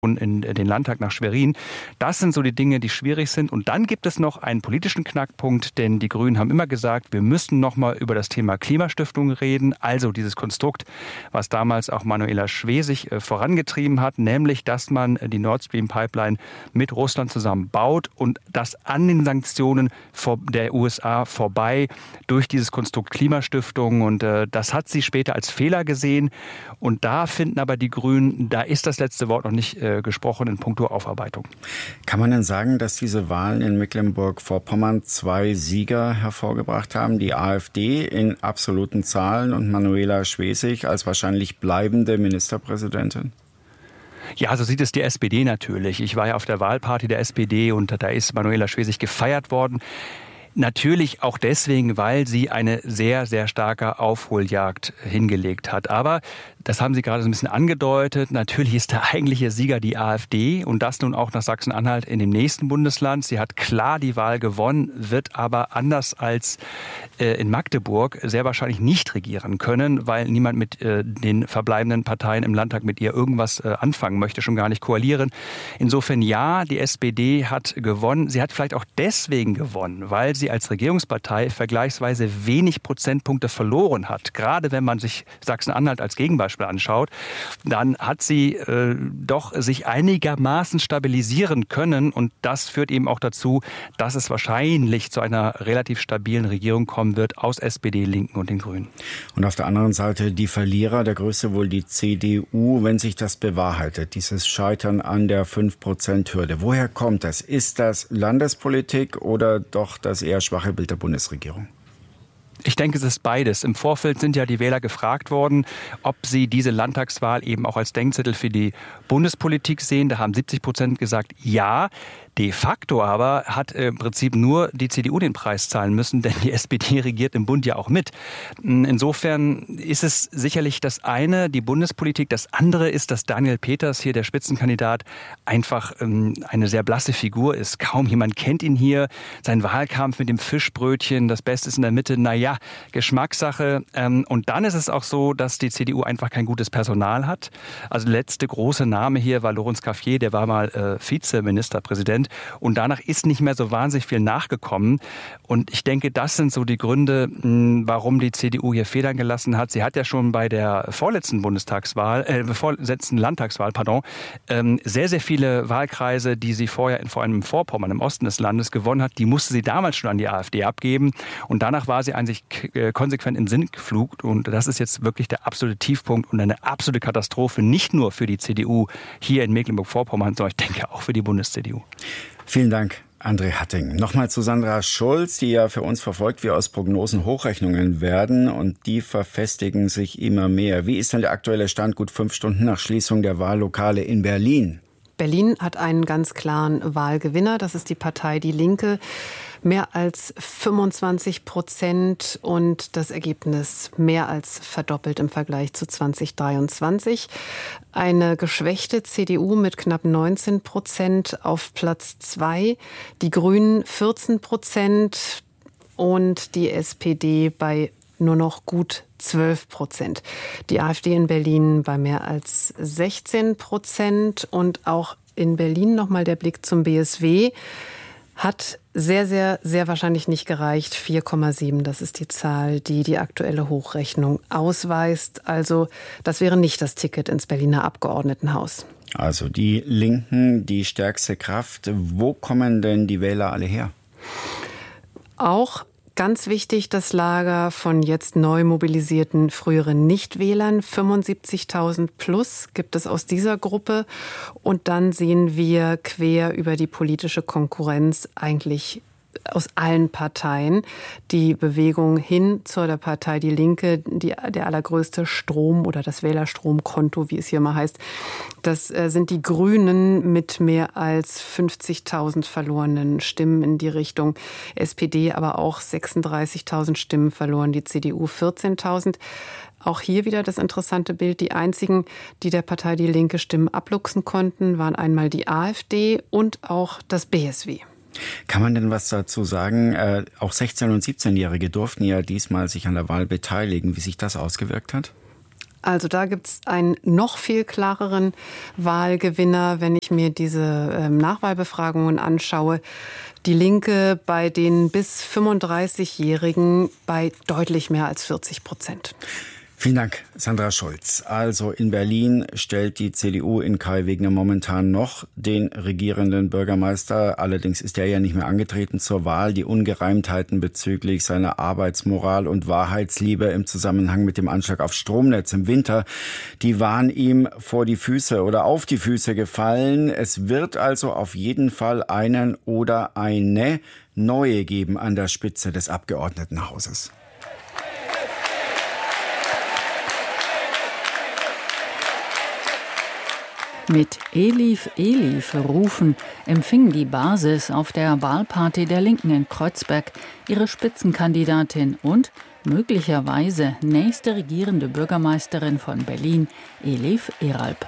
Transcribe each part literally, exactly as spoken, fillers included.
in den Landtag nach Schwerin. Das sind so die Dinge, die schwierig sind. Und dann gibt es noch einen politischen Knackpunkt, denn die Grünen haben immer gesagt, wir müssen noch mal über das Thema Klimastiftung reden, also dieses Konstrukt, was damals auch Manuela Schwesig äh, vorangetrieben hat, nämlich, dass man die Nord Stream Pipeline mit Russland zusammen baut und das an den Sanktionen vor der U S A vorbei durch dieses Konstrukt Klimastiftung. Und äh, das hat sie später als Fehler gesehen. Und da finden aber die Grünen, da ist das letzte Wort noch nicht äh, gesprochen in puncto Aufarbeitung. Kann man denn sagen, dass diese Wahlen in Mecklenburg-Vorpommern zwei Sieger hervorgebracht haben? Die AfD in absoluten Zahlen und Manuela Schwesig als wahrscheinlich bleibende Ministerpräsidentin? Ja, so sieht es die S P D natürlich. Ich war ja auf der Wahlparty der S P D und da ist Manuela Schwesig gefeiert worden. Natürlich auch deswegen, weil sie eine sehr, sehr starke Aufholjagd hingelegt hat. Aber das haben Sie gerade so ein bisschen angedeutet. Natürlich ist der eigentliche Sieger die AfD und das nun auch nach Sachsen-Anhalt in dem nächsten Bundesland. Sie hat klar die Wahl gewonnen, wird aber anders als äh, in Magdeburg sehr wahrscheinlich nicht regieren können, weil niemand mit äh, den verbleibenden Parteien im Landtag mit ihr irgendwas äh, anfangen möchte, schon gar nicht koalieren. Insofern ja, die S P D hat gewonnen. Sie hat vielleicht auch deswegen gewonnen, weil sie als Regierungspartei vergleichsweise wenig Prozentpunkte verloren hat. Gerade wenn man sich Sachsen-Anhalt als Gegenbeispiel anschaut, dann hat sie äh, doch sich einigermaßen stabilisieren können und das führt eben auch dazu, dass es wahrscheinlich zu einer relativ stabilen Regierung kommen wird aus S P D, Linken und den Grünen. Und auf der anderen Seite die Verlierer, der größte wohl die C D U, wenn sich das bewahrheitet, dieses Scheitern an der fünf Prozent Hürde. Woher kommt das? Ist das Landespolitik oder doch das eher schwache Bild der Bundesregierung? Ich denke, es ist beides. Im Vorfeld sind ja die Wähler gefragt worden, ob sie diese Landtagswahl eben auch als Denkzettel für die Bundespolitik sehen. Da haben siebzig Prozent gesagt, ja. De facto aber hat im Prinzip nur die C D U den Preis zahlen müssen, denn die S P D regiert im Bund ja auch mit. Insofern ist es sicherlich das eine, die Bundespolitik. Das andere ist, dass Daniel Peters, hier der Spitzenkandidat, einfach eine sehr blasse Figur ist. Kaum jemand kennt ihn hier. Sein Wahlkampf mit dem Fischbrötchen, das Beste ist in der Mitte, naja, Geschmackssache. Und dann ist es auch so, dass die C D U einfach kein gutes Personal hat. Also der letzte große Name hier war Lorenz Cafier, der war mal äh, Vizeministerpräsident. Und danach ist nicht mehr so wahnsinnig viel nachgekommen. Und ich denke, das sind so die Gründe, warum die C D U hier Federn gelassen hat. Sie hat ja schon bei der vorletzten Bundestagswahl, äh, vorletzten Landtagswahl, pardon, ähm, sehr, sehr viele Wahlkreise, die sie vorher, in, vor allem im Vorpommern, im Osten des Landes gewonnen hat, die musste sie damals schon an die AfD abgeben. Und danach war sie eigentlich k- konsequent im Sinkflug. Und das ist jetzt wirklich der absolute Tiefpunkt und eine absolute Katastrophe, nicht nur für die C D U hier in Mecklenburg-Vorpommern, sondern ich denke auch für die Bundes-C D U. Vielen Dank, André Hatting. Nochmal zu Sandra Schulz, die ja für uns verfolgt, wie aus Prognosen Hochrechnungen werden und die verfestigen sich immer mehr. Wie ist denn der aktuelle Stand gut fünf Stunden nach Schließung der Wahllokale in Berlin? Berlin hat einen ganz klaren Wahlgewinner, das ist die Partei Die Linke. Mehr als fünfundzwanzig Prozent und das Ergebnis mehr als verdoppelt im Vergleich zu zwanzig dreiundzwanzig. Eine geschwächte C D U mit knapp neunzehn Prozent auf Platz zwei, die Grünen vierzehn Prozent und die S P D bei nur noch gut zwölf Prozent. Die AfD in Berlin bei mehr als sechzehn Prozent und auch in Berlin nochmal der Blick zum B S W. Hat sehr, sehr, sehr wahrscheinlich nicht gereicht. vier Komma sieben, das ist die Zahl, die die aktuelle Hochrechnung ausweist. Also das wäre nicht das Ticket ins Berliner Abgeordnetenhaus. Also die Linken, die stärkste Kraft. Wo kommen denn die Wähler alle her? Auch ganz wichtig, das Lager von jetzt neu mobilisierten früheren Nichtwählern. fünfundsiebzigtausend plus gibt es aus dieser Gruppe. Und dann sehen wir quer über die politische Konkurrenz eigentlich aus allen Parteien die Bewegung hin zu der Partei Die Linke, die, der allergrößte Strom oder das Wählerstromkonto, wie es hier mal heißt. Das äh, sind die Grünen mit mehr als fünfzigtausend verlorenen Stimmen in die Richtung. S P D aber auch sechsunddreißigtausend Stimmen verloren, die C D U vierzehntausend. Auch hier wieder das interessante Bild. Die einzigen, die der Partei Die Linke Stimmen abluchsen konnten, waren einmal die AfD und auch das B S W. Kann man denn was dazu sagen? Äh, auch sechzehn- und siebzehnjährige durften ja diesmal sich an der Wahl beteiligen, wie sich das ausgewirkt hat? Also da gibt es einen noch viel klareren Wahlgewinner, wenn ich mir diese ähm, Nachwahlbefragungen anschaue. Die Linke bei den bis fünfunddreißigjährigen bei deutlich mehr als vierzig Prozent. Vielen Dank, Sandra Schulz. Also in Berlin stellt die C D U in Kai Wegner momentan noch den regierenden Bürgermeister. Allerdings ist er ja nicht mehr angetreten zur Wahl. Die Ungereimtheiten bezüglich seiner Arbeitsmoral und Wahrheitsliebe im Zusammenhang mit dem Anschlag auf Stromnetz im Winter, die waren ihm vor die Füße oder auf die Füße gefallen. Es wird also auf jeden Fall einen oder eine neue geben an der Spitze des Abgeordnetenhauses. Mit Elif, Elif rufen empfing die Basis auf der Wahlparty der Linken in Kreuzberg ihre Spitzenkandidatin und möglicherweise nächste regierende Bürgermeisterin von Berlin, Elif Eralp.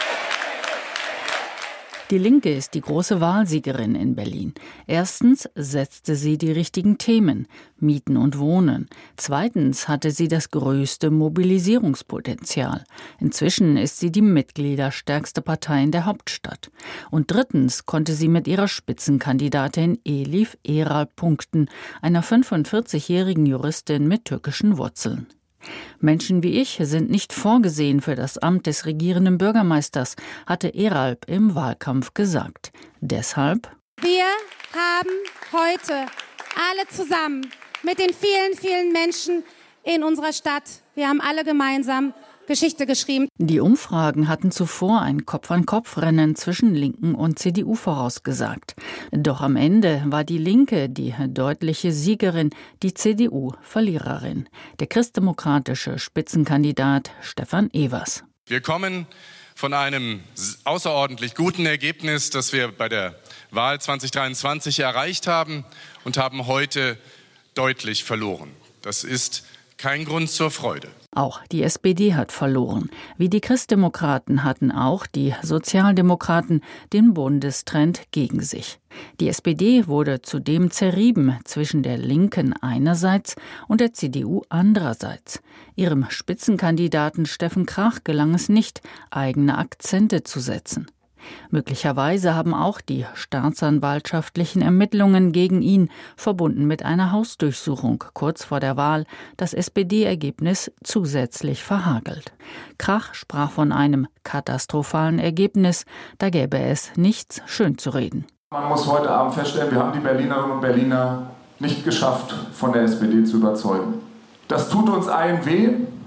Die Linke ist die große Wahlsiegerin in Berlin. Erstens setzte sie die richtigen Themen, Mieten und Wohnen. Zweitens hatte sie das größte Mobilisierungspotenzial. Inzwischen ist sie die mitgliederstärkste Partei in der Hauptstadt. Und drittens konnte sie mit ihrer Spitzenkandidatin Elif Eralp punkten, einer fünfundvierzigjährigen Juristin mit türkischen Wurzeln. Menschen wie ich sind nicht vorgesehen für das Amt des regierenden Bürgermeisters, hatte Eralp im Wahlkampf gesagt. Deshalb: Wir haben heute alle zusammen mit den vielen, vielen Menschen in unserer Stadt, wir haben alle gemeinsam Geschichte geschrieben. Die Umfragen hatten zuvor ein Kopf-an-Kopf-Rennen zwischen Linken und C D U vorausgesagt. Doch am Ende war die Linke die deutliche Siegerin, die C D U Verliererin. Der christdemokratische Spitzenkandidat Stefan Evers. Wir kommen von einem außerordentlich guten Ergebnis, das wir bei der Wahl zwanzig dreiundzwanzig erreicht haben, und haben heute deutlich verloren. Das ist kein Grund zur Freude. Auch die S P D hat verloren. Wie die Christdemokraten hatten auch die Sozialdemokraten den Bundestrend gegen sich. Die S P D wurde zudem zerrieben zwischen der Linken einerseits und der C D U andererseits. Ihrem Spitzenkandidaten Steffen Krach gelang es nicht, eigene Akzente zu setzen. Möglicherweise haben auch die staatsanwaltschaftlichen Ermittlungen gegen ihn, verbunden mit einer Hausdurchsuchung kurz vor der Wahl, das S P D-Ergebnis zusätzlich verhagelt. Krach sprach von einem katastrophalen Ergebnis, da gäbe es nichts schönzureden. Man muss heute Abend feststellen, wir haben die Berlinerinnen und Berliner nicht geschafft, von der S P D zu überzeugen. Das tut uns allen weh,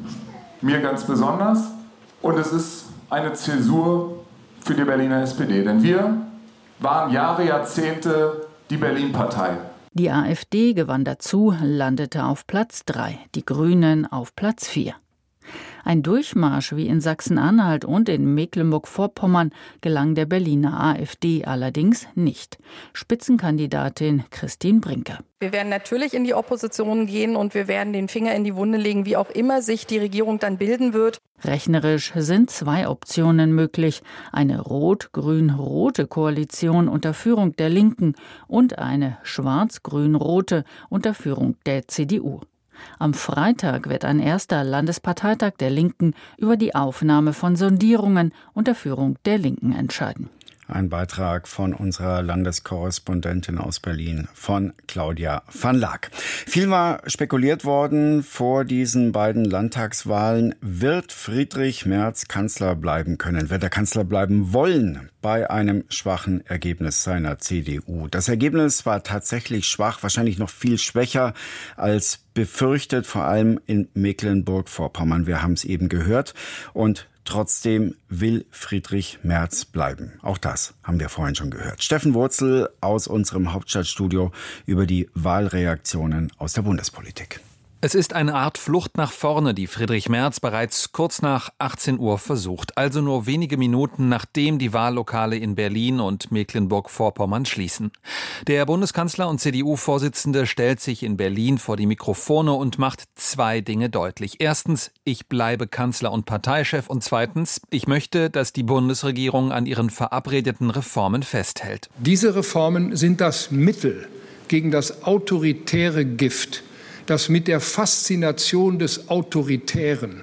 mir ganz besonders, und es ist eine Zäsur für die Berliner S P D. Denn wir waren Jahre, Jahrzehnte die Berlin-Partei. Die AfD gewann dazu, landete auf Platz drei, die Grünen auf Platz vier. Ein Durchmarsch wie in Sachsen-Anhalt und in Mecklenburg-Vorpommern gelang der Berliner AfD allerdings nicht. Spitzenkandidatin Christine Brinker. Wir werden natürlich in die Opposition gehen und wir werden den Finger in die Wunde legen, wie auch immer sich die Regierung dann bilden wird. Rechnerisch sind zwei Optionen möglich: eine rot-grün-rote Koalition unter Führung der Linken und eine schwarz-grün-rote unter Führung der C D U. Am Freitag wird ein erster Landesparteitag der Linken über die Aufnahme von Sondierungen unter Führung der Linken entscheiden. Ein Beitrag von unserer Landeskorrespondentin aus Berlin, von Claudia van Laak. Viel war spekuliert worden vor diesen beiden Landtagswahlen. Wird Friedrich Merz Kanzler bleiben können? Wird er Kanzler bleiben wollen bei einem schwachen Ergebnis seiner C D U? Das Ergebnis war tatsächlich schwach, wahrscheinlich noch viel schwächer als befürchtet, vor allem in Mecklenburg-Vorpommern. Wir haben es eben gehört. Und trotzdem will Friedrich Merz bleiben. Auch das haben wir vorhin schon gehört. Steffen Wurzel aus unserem Hauptstadtstudio über die Wahlreaktionen aus der Bundespolitik. Es ist eine Art Flucht nach vorne, die Friedrich Merz bereits kurz nach achtzehn Uhr versucht. Also nur wenige Minuten, nachdem die Wahllokale in Berlin und Mecklenburg-Vorpommern schließen. Der Bundeskanzler und C D U-Vorsitzende stellt sich in Berlin vor die Mikrofone und macht zwei Dinge deutlich. Erstens, ich bleibe Kanzler und Parteichef. Und zweitens, ich möchte, dass die Bundesregierung an ihren verabredeten Reformen festhält. Diese Reformen sind das Mittel gegen das autoritäre Gift, das mit der Faszination des Autoritären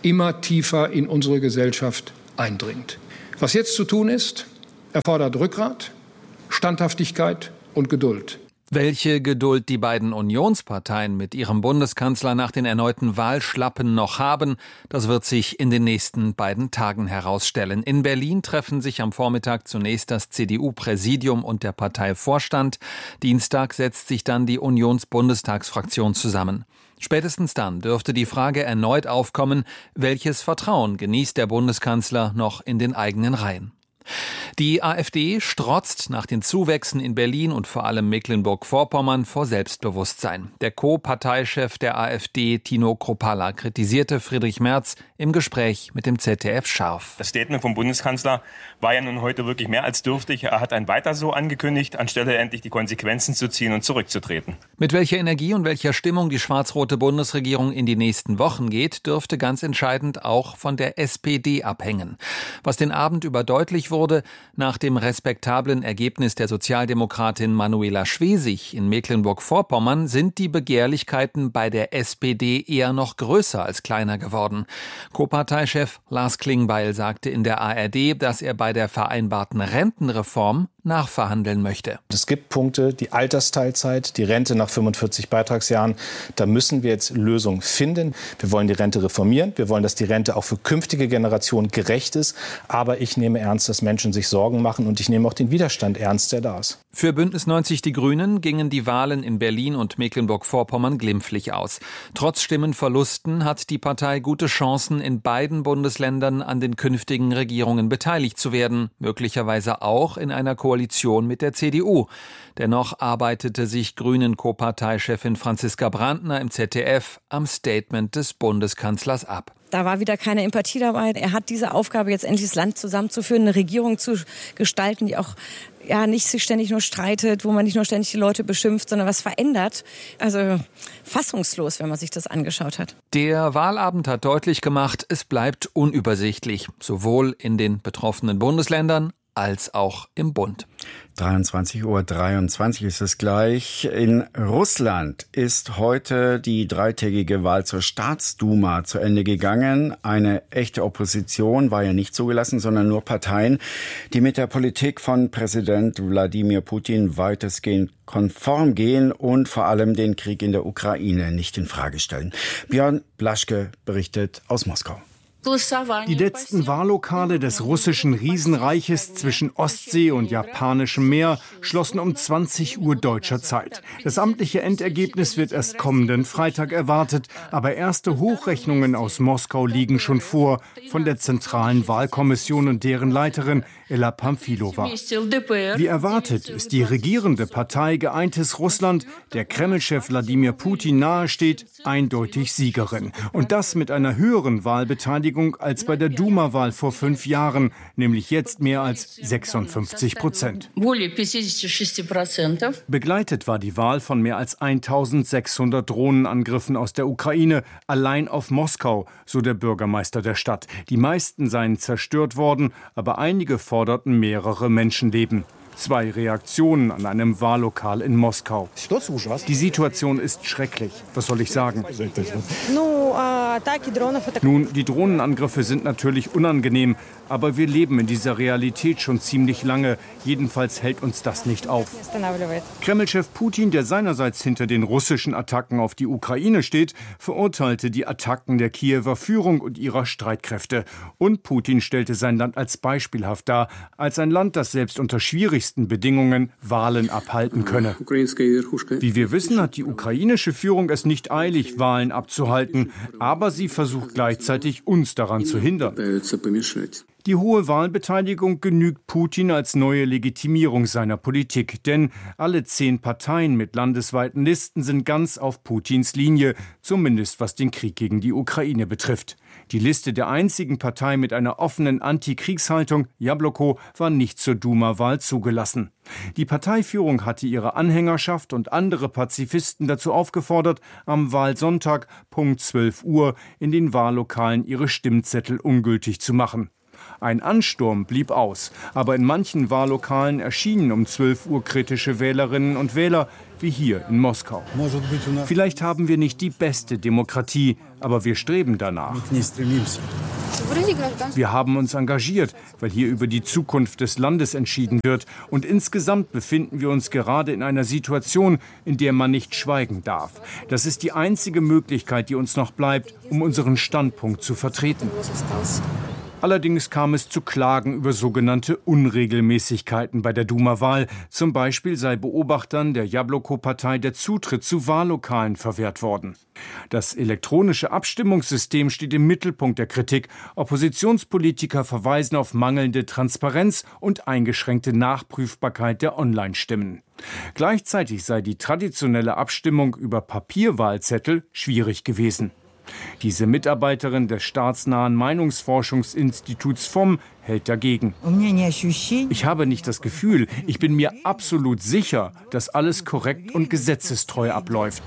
immer tiefer in unsere Gesellschaft eindringt. Was jetzt zu tun ist, erfordert Rückgrat, Standhaftigkeit und Geduld. Welche Geduld die beiden Unionsparteien mit ihrem Bundeskanzler nach den erneuten Wahlschlappen noch haben, das wird sich in den nächsten beiden Tagen herausstellen. In Berlin treffen sich am Vormittag zunächst das C D U-Präsidium und der Parteivorstand. Dienstag setzt sich dann die Unions-Bundestagsfraktion zusammen. Spätestens dann dürfte die Frage erneut aufkommen, welches Vertrauen genießt der Bundeskanzler noch in den eigenen Reihen. Die AfD strotzt nach den Zuwächsen in Berlin und vor allem Mecklenburg-Vorpommern vor Selbstbewusstsein. Der Co-Parteichef der AfD, Tino Kruppalla, kritisierte Friedrich Merz im Gespräch mit dem Z D F scharf. Das Statement vom Bundeskanzler war ja nun heute wirklich mehr als dürftig. Er hat ein Weiter so angekündigt, anstelle endlich die Konsequenzen zu ziehen und zurückzutreten. Mit welcher Energie und welcher Stimmung die schwarz-rote Bundesregierung in die nächsten Wochen geht, dürfte ganz entscheidend auch von der S P D abhängen. Was den Abend über deutlich wurde, nach dem respektablen Ergebnis der Sozialdemokratin Manuela Schwesig in Mecklenburg-Vorpommern sind die Begehrlichkeiten bei der S P D eher noch größer als kleiner geworden. Co-Parteichef Lars Klingbeil sagte in der A R D, dass er bei der vereinbarten Rentenreform nachverhandeln möchte. Es gibt Punkte, die Altersteilzeit, die Rente nach fünfundvierzig Beitragsjahren. Da müssen wir jetzt Lösungen finden. Wir wollen die Rente reformieren. Wir wollen, dass die Rente auch für künftige Generationen gerecht ist. Aber ich nehme ernst, dass Menschen sich Sorgen machen. Und ich nehme auch den Widerstand ernst, der da ist. Für Bündnis neunzig Die Grünen gingen die Wahlen in Berlin und Mecklenburg-Vorpommern glimpflich aus. Trotz Stimmenverlusten hat die Partei gute Chancen, in beiden Bundesländern an den künftigen Regierungen beteiligt zu werden. Möglicherweise auch in einer Koalition mit der C D U. Dennoch arbeitete sich Grünen-Co-Parteichefin Franziska Brandner im Z D F am Statement des Bundeskanzlers ab. Da war wieder keine Empathie dabei. Er hat diese Aufgabe, jetzt endlich das Land zusammenzuführen, eine Regierung zu gestalten, die auch ja nicht sich ständig nur streitet, wo man nicht nur ständig die Leute beschimpft, sondern was verändert. Also fassungslos, wenn man sich das angeschaut hat. Der Wahlabend hat deutlich gemacht, es bleibt unübersichtlich, sowohl in den betroffenen Bundesländern als auch im Bund. dreiundzwanzig Uhr dreiundzwanzig ist es gleich. In Russland ist heute die dreitägige Wahl zur Staatsduma zu Ende gegangen. Eine echte Opposition war ja nicht zugelassen, sondern nur Parteien, die mit der Politik von Präsident Wladimir Putin weitestgehend konform gehen und vor allem den Krieg in der Ukraine nicht in Frage stellen. Björn Blaschke berichtet aus Moskau. Die letzten Wahllokale des russischen Riesenreiches zwischen Ostsee und Japanischem Meer schlossen um zwanzig Uhr deutscher Zeit. Das amtliche Endergebnis wird erst kommenden Freitag erwartet, aber erste Hochrechnungen aus Moskau liegen schon vor, von der Zentralen Wahlkommission und deren Leiterin Ella Pamfilova. Wie erwartet ist die regierende Partei Geeintes Russland, der Kreml-Chef Wladimir Putin nahesteht, eindeutig Siegerin. Und das mit einer höheren Wahlbeteiligung als bei der Duma-Wahl vor fünf Jahren, nämlich jetzt mehr als sechsundfünfzig Prozent. Begleitet war die Wahl von mehr als eintausendsechshundert Drohnenangriffen aus der Ukraine, allein auf Moskau, so der Bürgermeister der Stadt. Die meisten seien zerstört worden, aber einige forderten mehrere Menschenleben. Zwei Reaktionen an einem Wahllokal in Moskau. Die Situation ist schrecklich. Was soll ich sagen? Nun, die Drohnenangriffe sind natürlich unangenehm, aber wir leben in dieser Realität schon ziemlich lange. Jedenfalls hält uns das nicht auf. Kreml-Chef Putin, der seinerseits hinter den russischen Attacken auf die Ukraine steht, verurteilte die Attacken der Kiewer Führung und ihrer Streitkräfte. Und Putin stellte sein Land als beispielhaft dar, als ein Land, das selbst unter schwierigsten Bedingungen Wahlen abhalten könne. Wie wir wissen, hat die ukrainische Führung es nicht eilig, Wahlen abzuhalten, aber sie versucht gleichzeitig, uns daran zu hindern. Die hohe Wahlbeteiligung genügt Putin als neue Legitimierung seiner Politik, denn alle zehn Parteien mit landesweiten Listen sind ganz auf Putins Linie, zumindest was den Krieg gegen die Ukraine betrifft. Die Liste der einzigen Partei mit einer offenen Antikriegshaltung, Jabloko, war nicht zur Duma-Wahl zugelassen. Die Parteiführung hatte ihre Anhängerschaft und andere Pazifisten dazu aufgefordert, am Wahlsonntag Punkt zwölf Uhr in den Wahllokalen ihre Stimmzettel ungültig zu machen. Ein Ansturm blieb aus. Aber in manchen Wahllokalen erschienen um zwölf Uhr kritische Wählerinnen und Wähler, wie hier in Moskau. Vielleicht haben wir nicht die beste Demokratie, aber wir streben danach. Wir haben uns engagiert, weil hier über die Zukunft des Landes entschieden wird. Und insgesamt befinden wir uns gerade in einer Situation, in der man nicht schweigen darf. Das ist die einzige Möglichkeit, die uns noch bleibt, um unseren Standpunkt zu vertreten. Allerdings kam es zu Klagen über sogenannte Unregelmäßigkeiten bei der Duma-Wahl. Zum Beispiel sei Beobachtern der Jabloko-Partei der Zutritt zu Wahllokalen verwehrt worden. Das elektronische Abstimmungssystem steht im Mittelpunkt der Kritik. Oppositionspolitiker verweisen auf mangelnde Transparenz und eingeschränkte Nachprüfbarkeit der Online-Stimmen. Gleichzeitig sei die traditionelle Abstimmung über Papierwahlzettel schwierig gewesen. Diese Mitarbeiterin des staatsnahen Meinungsforschungsinstituts F O M hält dagegen. Ich habe nicht das Gefühl, ich bin mir absolut sicher, dass alles korrekt und gesetzestreu abläuft.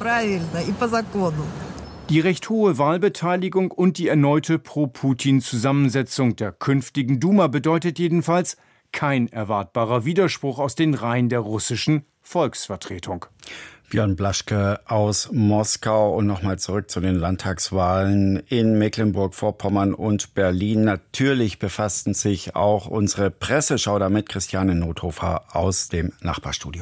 Die recht hohe Wahlbeteiligung und die erneute Pro-Putin-Zusammensetzung der künftigen Duma bedeutet jedenfalls kein erwartbarer Widerspruch aus den Reihen der russischen Volksvertretung. Björn Blaschke aus Moskau und nochmal zurück zu den Landtagswahlen in Mecklenburg-Vorpommern und Berlin. Natürlich befassten sich auch unsere Presseschau damit. Christiane Nothofer aus dem Nachbarstudio.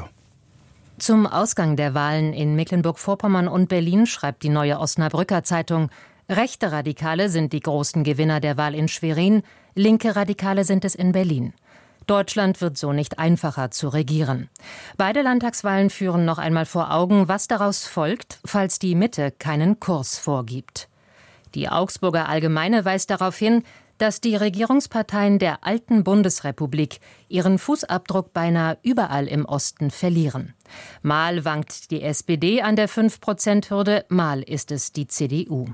Zum Ausgang der Wahlen in Mecklenburg-Vorpommern und Berlin schreibt die Neue Osnabrücker Zeitung: Rechte Radikale sind die großen Gewinner der Wahl in Schwerin, linke Radikale sind es in Berlin. Deutschland wird so nicht einfacher zu regieren. Beide Landtagswahlen führen noch einmal vor Augen, was daraus folgt, falls die Mitte keinen Kurs vorgibt. Die Augsburger Allgemeine weist darauf hin, dass die Regierungsparteien der alten Bundesrepublik ihren Fußabdruck beinahe überall im Osten verlieren. Mal wankt die S P D an der fünf Prozent Hürde, mal ist es die C D U.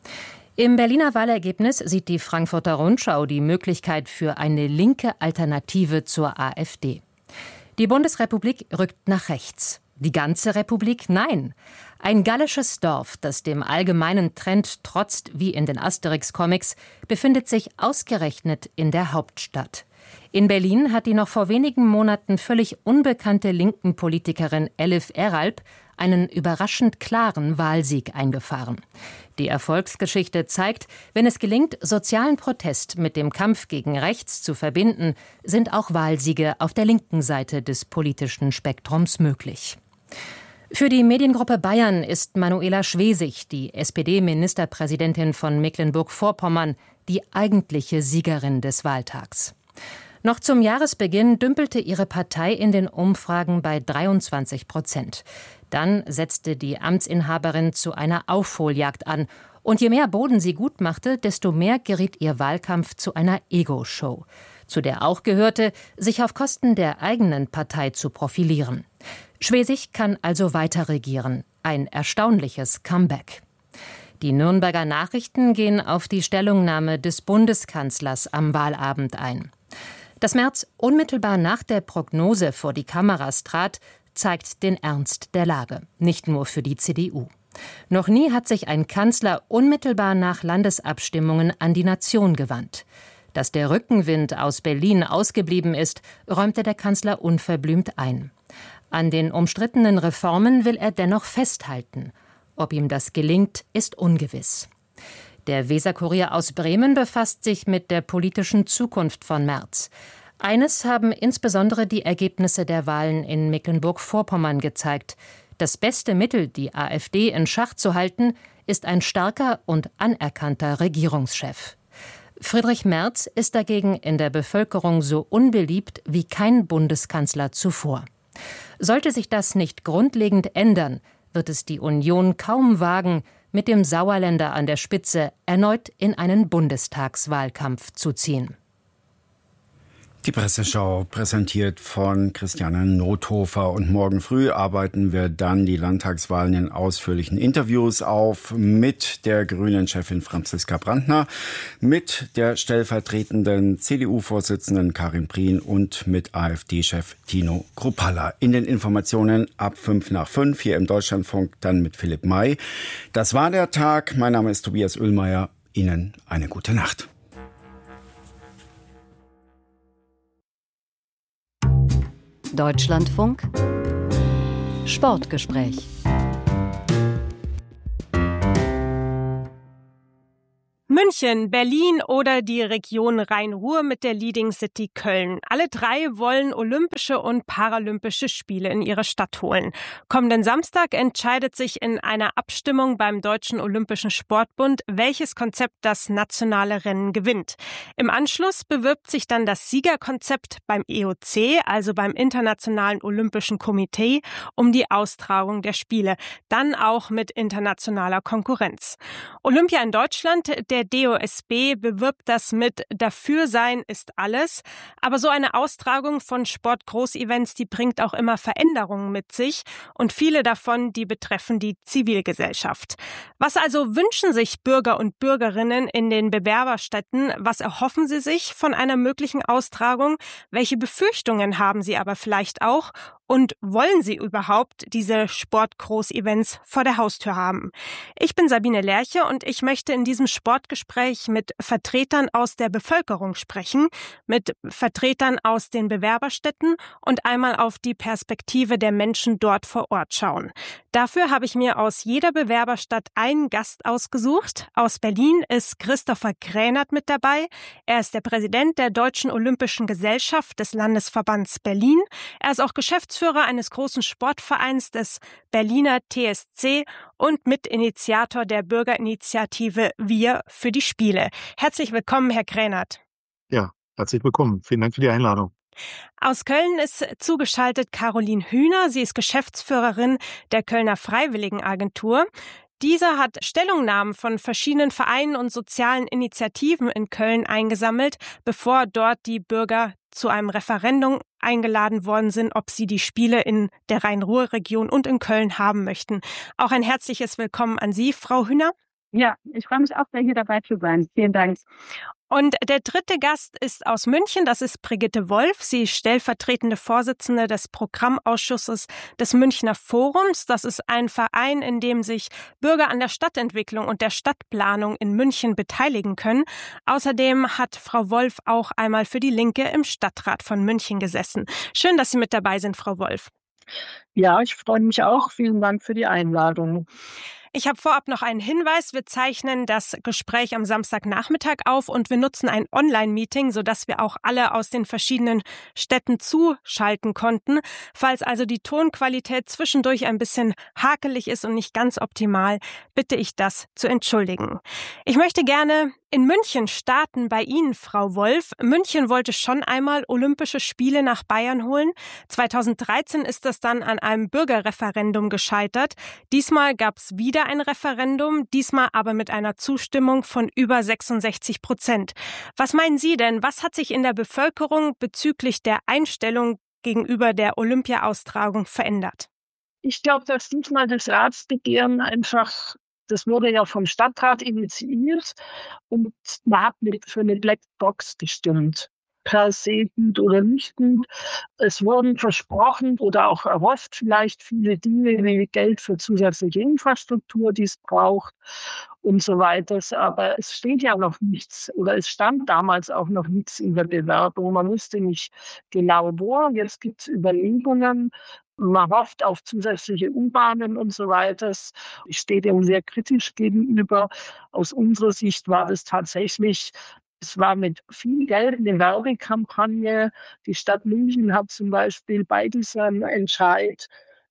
Im Berliner Wahlergebnis sieht die Frankfurter Rundschau die Möglichkeit für eine linke Alternative zur AfD. Die Bundesrepublik rückt nach rechts. Die ganze Republik? Nein. Ein gallisches Dorf, das dem allgemeinen Trend trotzt, wie in den Asterix-Comics, befindet sich ausgerechnet in der Hauptstadt. In Berlin hat die noch vor wenigen Monaten völlig unbekannte linken Politikerin Elif Eralp einen überraschend klaren Wahlsieg eingefahren. Die Erfolgsgeschichte zeigt, wenn es gelingt, sozialen Protest mit dem Kampf gegen rechts zu verbinden, sind auch Wahlsiege auf der linken Seite des politischen Spektrums möglich. Für die Mediengruppe Bayern ist Manuela Schwesig, die S P D-Ministerpräsidentin von Mecklenburg-Vorpommern, die eigentliche Siegerin des Wahltags. Noch zum Jahresbeginn dümpelte ihre Partei in den Umfragen bei dreiundzwanzig Prozent. Dann setzte die Amtsinhaberin zu einer Aufholjagd an. Und je mehr Boden sie gut machte, desto mehr geriet ihr Wahlkampf zu einer Ego-Show, zu der auch gehörte, sich auf Kosten der eigenen Partei zu profilieren. Schwesig kann also weiter regieren. Ein erstaunliches Comeback. Die Nürnberger Nachrichten gehen auf die Stellungnahme des Bundeskanzlers am Wahlabend ein. Dass Merz unmittelbar nach der Prognose vor die Kameras trat, zeigt den Ernst der Lage, nicht nur für die C D U. Noch nie hat sich ein Kanzler unmittelbar nach Landesabstimmungen an die Nation gewandt. Dass der Rückenwind aus Berlin ausgeblieben ist, räumte der Kanzler unverblümt ein. An den umstrittenen Reformen will er dennoch festhalten. Ob ihm das gelingt, ist ungewiss. Der Weser-Kurier aus Bremen befasst sich mit der politischen Zukunft von Merz. Eines haben insbesondere die Ergebnisse der Wahlen in Mecklenburg-Vorpommern gezeigt. Das beste Mittel, die AfD in Schach zu halten, ist ein starker und anerkannter Regierungschef. Friedrich Merz ist dagegen in der Bevölkerung so unbeliebt wie kein Bundeskanzler zuvor. Sollte sich das nicht grundlegend ändern, wird es die Union kaum wagen, mit dem Sauerländer an der Spitze erneut in einen Bundestagswahlkampf zu ziehen. Die Presseschau präsentiert von Christiane Nothofer. Und morgen früh arbeiten wir dann die Landtagswahlen in ausführlichen Interviews auf mit der Grünen-Chefin Franziska Brandner, mit der stellvertretenden C D U-Vorsitzenden Karin Prien und mit AfD-Chef Tino Kruppalla. In den Informationen ab fünf nach fünf hier im Deutschlandfunk, dann mit Philipp May. Das war der Tag. Mein Name ist Tobias Oehlmeier. Ihnen eine gute Nacht. Deutschlandfunk Sportgespräch. München, Berlin oder die Region Rhein-Ruhr mit der Leading City Köln. Alle drei wollen Olympische und Paralympische Spiele in ihre Stadt holen. Kommenden Samstag entscheidet sich in einer Abstimmung beim Deutschen Olympischen Sportbund, welches Konzept das nationale Rennen gewinnt. Im Anschluss bewirbt sich dann das Siegerkonzept beim I O C, also beim Internationalen Olympischen Komitee, um die Austragung der Spiele. Dann auch mit internationaler Konkurrenz. Olympia in Deutschland, der D O S B bewirbt das mit Dafür sein ist alles. Aber so eine Austragung von Sportgroßevents, die bringt auch immer Veränderungen mit sich. Und viele davon, die betreffen die Zivilgesellschaft. Was also wünschen sich Bürger und Bürgerinnen in den Bewerberstädten? Was erhoffen sie sich von einer möglichen Austragung? Welche Befürchtungen haben sie aber vielleicht auch? Und wollen sie überhaupt diese Sportgroßevents vor der Haustür haben? Ich bin Sabine Lerche und ich möchte in diesem Sportgespräch mit Vertretern aus der Bevölkerung sprechen, mit Vertretern aus den Bewerberstädten und einmal auf die Perspektive der Menschen dort vor Ort schauen. Dafür habe ich mir aus jeder Bewerberstadt einen Gast ausgesucht. Aus Berlin ist Christopher Krähnert mit dabei. Er ist der Präsident der Deutschen Olympischen Gesellschaft des Landesverbands Berlin. Er ist auch Geschäftsführer eines großen Sportvereins des Berliner T S C und Mitinitiator der Bürgerinitiative Wir für die Spiele. Herzlich willkommen, Herr Krähnert. Ja, herzlich willkommen. Vielen Dank für die Einladung. Aus Köln ist zugeschaltet Caroline Hühner. Sie ist Geschäftsführerin der Kölner Freiwilligenagentur. Diese hat Stellungnahmen von verschiedenen Vereinen und sozialen Initiativen in Köln eingesammelt, bevor dort die Bürger zu einem Referendum eingeladen worden sind, ob sie die Spiele in der Rhein-Ruhr-Region und in Köln haben möchten. Auch ein herzliches Willkommen an Sie, Frau Hühner. Ja, ich freue mich auch sehr, hier dabei zu sein. Vielen Dank. Und der dritte Gast ist aus München, das ist Brigitte Wolf. Sie ist stellvertretende Vorsitzende des Programmausschusses des Münchner Forums. Das ist ein Verein, in dem sich Bürger an der Stadtentwicklung und der Stadtplanung in München beteiligen können. Außerdem hat Frau Wolf auch einmal für die Linke im Stadtrat von München gesessen. Schön, dass Sie mit dabei sind, Frau Wolf. Ja, ich freue mich auch. Vielen Dank für die Einladung. Ich habe vorab noch einen Hinweis. Wir zeichnen das Gespräch am Samstagnachmittag auf und wir nutzen ein Online-Meeting, sodass wir auch alle aus den verschiedenen Städten zuschalten konnten. Falls also die Tonqualität zwischendurch ein bisschen hakelig ist und nicht ganz optimal, bitte ich das zu entschuldigen. Ich möchte gerne in München starten bei Ihnen, Frau Wolf. München wollte schon einmal Olympische Spiele nach Bayern holen. zweitausenddreizehn ist das dann an einem Bürgerreferendum gescheitert. Diesmal gab es wieder ein Referendum, diesmal aber mit einer Zustimmung von über sechsundsechzig Prozent. Was meinen Sie denn? Was hat sich in der Bevölkerung bezüglich der Einstellung gegenüber der Olympia-Austragung verändert? Ich glaube, dass diesmal das Ratsbegehren einfach, das wurde ja vom Stadtrat initiiert und man hat mit für eine Blackbox gestimmt. Per se gut oder nicht gut. Es wurden versprochen oder auch erhofft vielleicht viele Dinge wie Geld für zusätzliche Infrastruktur, die es braucht und so weiter. Aber es steht ja noch nichts oder es stand damals auch noch nichts in der Bewerbung. Man wusste nicht genau wo. Jetzt gibt es Überlegungen. Man hofft auf zusätzliche U-Bahnen und so weiter. Ich stehe dem sehr kritisch gegenüber. Aus unserer Sicht war das tatsächlich, es war mit viel Geld eine Werbekampagne. Die Stadt München hat zum Beispiel bei diesem Entscheid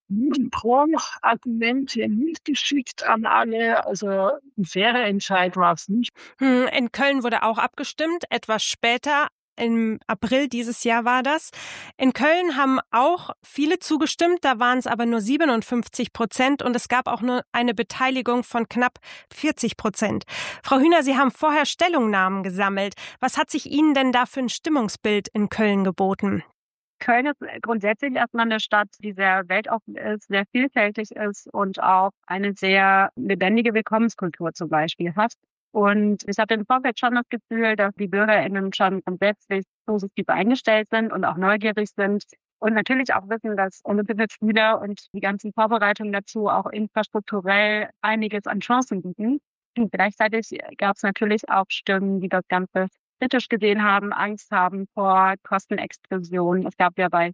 Pro-Argumente mitgeschickt an alle. Also ein fairer Entscheid war es nicht. In Köln wurde auch abgestimmt, etwas später. Im April dieses Jahr war das. In Köln haben auch viele zugestimmt, da waren es aber nur siebenundfünfzig Prozent und es gab auch nur eine Beteiligung von knapp vierzig Prozent. Frau Hühner, Sie haben vorher Stellungnahmen gesammelt. Was hat sich Ihnen denn da für ein Stimmungsbild in Köln geboten? Köln ist grundsätzlich erstmal eine Stadt, die sehr weltoffen ist, sehr vielfältig ist und auch eine sehr lebendige Willkommenskultur zum Beispiel hat. Und ich habe im Vorfeld schon das Gefühl, dass die BürgerInnen schon grundsätzlich positiv eingestellt sind und auch neugierig sind und natürlich auch wissen, dass Olympische Spiele und die ganzen Vorbereitungen dazu auch infrastrukturell einiges an Chancen bieten. Und gleichzeitig gab es natürlich auch Stimmen, die das Ganze kritisch gesehen haben, Angst haben vor Kostenexplosionen. Es gab ja bei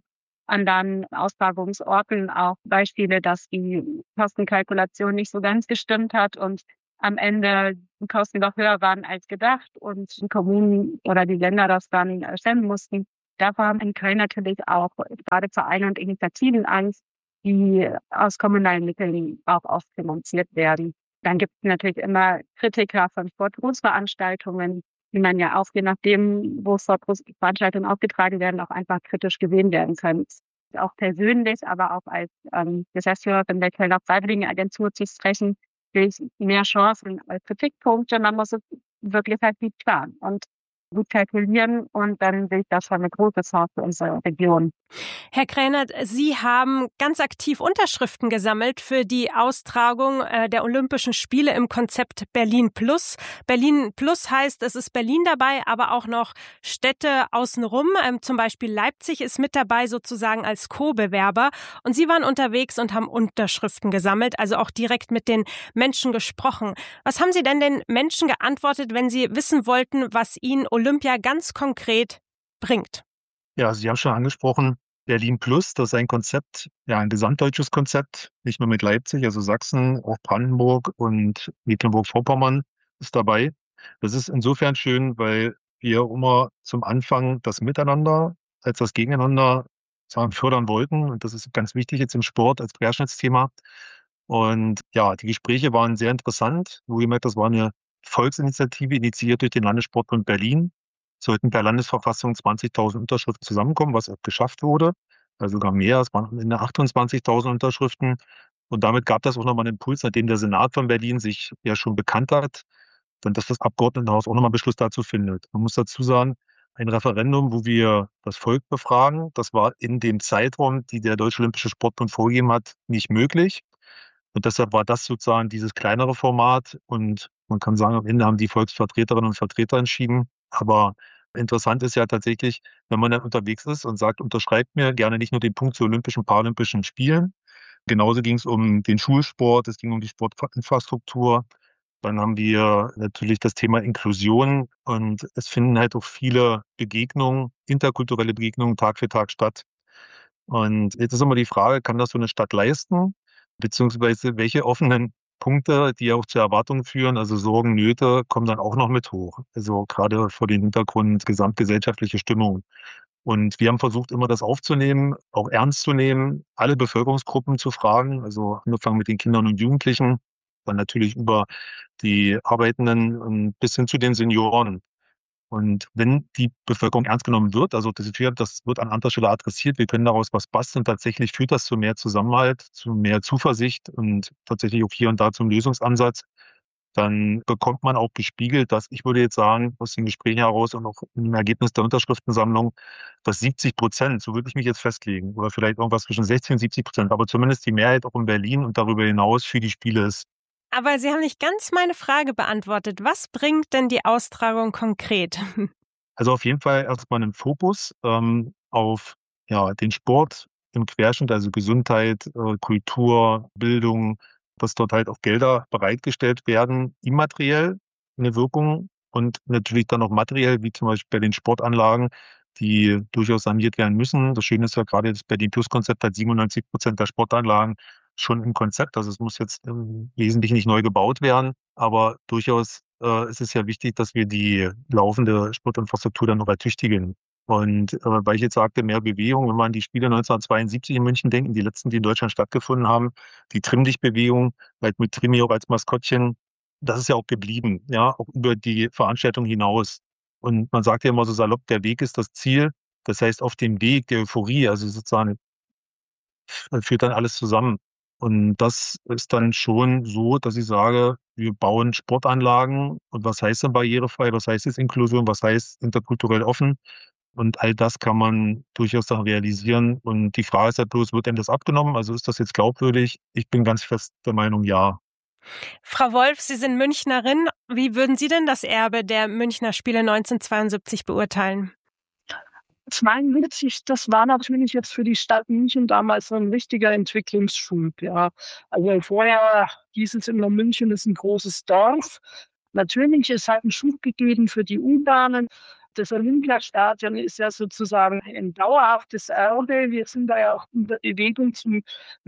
anderen Austragungsorten auch Beispiele, dass die Kostenkalkulation nicht so ganz gestimmt hat und am Ende die Kosten doch höher waren als gedacht und die Kommunen oder die Länder das dann stemmen mussten. Davor haben in Köln natürlich auch gerade Vereine und Initiativen Angst, die aus kommunalen Mitteln auch oft finanziert werden. Dann gibt es natürlich immer Kritiker von Sportgroßveranstaltungen, die man ja auch je nachdem, wo Sportgroßveranstaltungen aufgetragen werden, auch einfach kritisch gesehen werden können. Auch persönlich, aber auch als ähm, Geschäftsführerin der Kölner Freiwilligenagentur zu sprechen, sehe ich mehr Chancen als Kritikpunkte. Man muss es wirklich halt gut planen und gut kalkulieren und dann sehe ich das schon eine große Chance für unsere Region. Herr Krähnert, Sie haben ganz aktiv Unterschriften gesammelt für die Austragung der Olympischen Spiele im Konzept Berlin Plus. Berlin Plus heißt, es ist Berlin dabei, aber auch noch Städte außenrum. Zum Beispiel Leipzig ist mit dabei, sozusagen als Co-Bewerber. Und Sie waren unterwegs und haben Unterschriften gesammelt, also auch direkt mit den Menschen gesprochen. Was haben Sie denn den Menschen geantwortet, wenn Sie wissen wollten, was ihnen Olympia ganz konkret bringt? Ja, Sie haben schon angesprochen, Berlin Plus, das ist ein Konzept, ja, ein gesamtdeutsches Konzept, nicht nur mit Leipzig, also Sachsen, auch Brandenburg und Mecklenburg-Vorpommern ist dabei. Das ist insofern schön, weil wir immer zum Anfang das Miteinander als das Gegeneinander sagen, fördern wollten. Und das ist ganz wichtig jetzt im Sport als Querschnittsthema. Und ja, die Gespräche waren sehr interessant. Wohlgemerkt, das war eine Volksinitiative, initiiert durch den Landessportbund Berlin. Sollten per Landesverfassung zwanzigtausend Unterschriften zusammenkommen, was auch geschafft wurde. Also sogar mehr, es waren am Ende achtundzwanzigtausend Unterschriften. Und damit gab das auch nochmal einen Impuls, nachdem der Senat von Berlin sich ja schon bekannt hat, dann dass das Abgeordnetenhaus auch nochmal Beschluss dazu findet. Man muss dazu sagen, ein Referendum, wo wir das Volk befragen, das war in dem Zeitraum, die der Deutsche Olympische Sportbund vorgegeben hat, nicht möglich. Und deshalb war das sozusagen dieses kleinere Format. Und man kann sagen, am Ende haben die Volksvertreterinnen und Vertreter entschieden. Aber interessant ist ja tatsächlich, wenn man dann unterwegs ist und sagt, unterschreibt mir gerne nicht nur den Punkt zu Olympischen, Paralympischen Spielen. Genauso ging es um den Schulsport, es ging um die Sportinfrastruktur. Dann haben wir natürlich das Thema Inklusion und es finden halt auch viele Begegnungen, interkulturelle Begegnungen Tag für Tag statt. Und jetzt ist immer die Frage, kann das so eine Stadt leisten? Beziehungsweise welche offenen Punkte, die auch zu Erwartungen führen, also Sorgen, Nöte, kommen dann auch noch mit hoch. Also gerade vor dem Hintergrund gesamtgesellschaftliche Stimmung. Und wir haben versucht, immer das aufzunehmen, auch ernst zu nehmen, alle Bevölkerungsgruppen zu fragen, also angefangen mit den Kindern und Jugendlichen, dann natürlich über die Arbeitenden und bis hin zu den Senioren. Und wenn die Bevölkerung ernst genommen wird, also das wird an anderer Stelle adressiert, wir können daraus was basteln, tatsächlich führt das zu mehr Zusammenhalt, zu mehr Zuversicht und tatsächlich auch hier und da zum Lösungsansatz, dann bekommt man auch gespiegelt, dass ich würde jetzt sagen, aus den Gesprächen heraus und auch im Ergebnis der Unterschriftensammlung, dass siebzig Prozent, so würde ich mich jetzt festlegen, oder vielleicht irgendwas zwischen sechzig und siebzig Prozent, aber zumindest die Mehrheit auch in Berlin und darüber hinaus für die Spiele ist. Aber Sie haben nicht ganz meine Frage beantwortet. Was bringt denn die Austragung konkret? Also auf jeden Fall erstmal einen Fokus ähm, auf ja, den Sport im Querschnitt, also Gesundheit, äh, Kultur, Bildung, dass dort halt auch Gelder bereitgestellt werden, immateriell eine Wirkung und natürlich dann auch materiell, wie zum Beispiel bei den Sportanlagen, die durchaus saniert werden müssen. Das Schöne ist ja gerade, das Berlin Plus Konzept hat siebenundneunzig Prozent der Sportanlagen schon im Konzept. Also es muss jetzt im Wesentlichen nicht neu gebaut werden, aber durchaus äh, ist es ja wichtig, dass wir die laufende Sportinfrastruktur dann noch ertüchtigen. Und äh, weil ich jetzt sagte, mehr Bewegung, wenn man an die Spiele neunzehnhundertzweiundsiebzig in München denken, die letzten, die in Deutschland stattgefunden haben, die Trimm-Dich-Bewegung, halt mit Trimi auch als Maskottchen, das ist ja auch geblieben, ja, auch über die Veranstaltung hinaus. Und man sagt ja immer so salopp, der Weg ist das Ziel. Das heißt, auf dem Weg der Euphorie, also sozusagen, führt dann alles zusammen. Und das ist dann schon so, dass ich sage, wir bauen Sportanlagen. Und was heißt denn barrierefrei? Was heißt jetzt Inklusion? Was heißt interkulturell offen? Und all das kann man durchaus dann realisieren. Und die Frage ist halt bloß, wird einem das abgenommen? Also ist das jetzt glaubwürdig? Ich bin ganz fest der Meinung, ja. Frau Wolf, Sie sind Münchnerin. Wie würden Sie denn das Erbe der Münchner Spiele neunzehnhundertzweiundsiebzig beurteilen? zweiundsiebzig, das war natürlich jetzt für die Stadt München damals ein richtiger Entwicklungsschub. Ja. Also vorher hieß es immer, München ist ein großes Dorf. Natürlich, es hat einen Schub gegeben für die U-Bahnen. Das Olympiastadion ist ja sozusagen ein dauerhaftes Erbe. Wir sind da ja auch in der Bewegung zum